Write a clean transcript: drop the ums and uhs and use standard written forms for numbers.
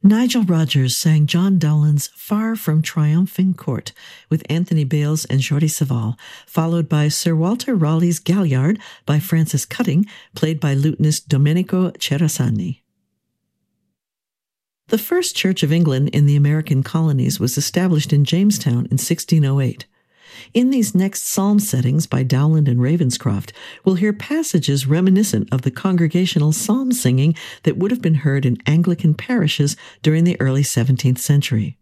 Nigel Rogers sang John Dowland's Far from Triumphing Court with Anthony Bales and Jordi Savall, followed by Sir Walter Raleigh's Galliard by Francis Cutting, played by lutenist Domenico Cerasani. The first Church of England in the American colonies was established in Jamestown in 1608. In these next psalm settings by Dowland and Ravenscroft, we'll hear passages reminiscent of the congregational psalm singing that would have been heard in Anglican parishes during the early 17th century.